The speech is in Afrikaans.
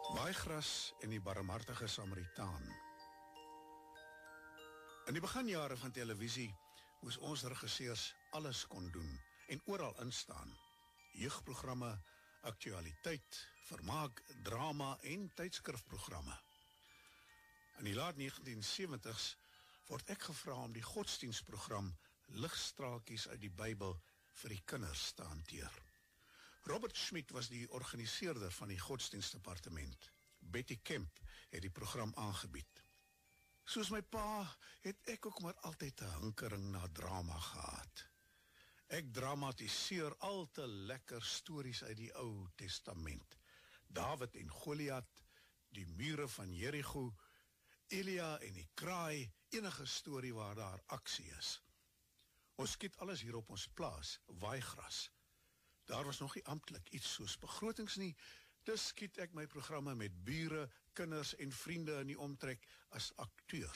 Waaigras en die barmhartige Samaritaan. In die beginjare van televisie moes ons regisseurs alles kon doen en oral instaan. Jeugprogramme, aktualiteit, vermaak, drama en tydskrifprogramme. In die laat 1970s word ek gevra om die godsdienstprogram Ligstraaltjies uit die Bybel vir die kinders te hanteer. Robert Schmidt was die organiseerder van die godsdienstdepartement. Betty Kemp het die program aangebied. Soos my pa het ek ook maar altyd 'n hinkering na drama gehad. Ek dramatiseer al te lekker stories uit die Ou Testament. Dawid en Goliat, die mure van Jerigo, Elia en die kraai, enige storie waar daar aksie is. Ons skiet alles hier op ons plaas, Waaigras. Daar was nog nie amptelik iets soos begrotings nie, dus skiet ek my programme met bure, kinders en vriende in die omtrek as akteurs.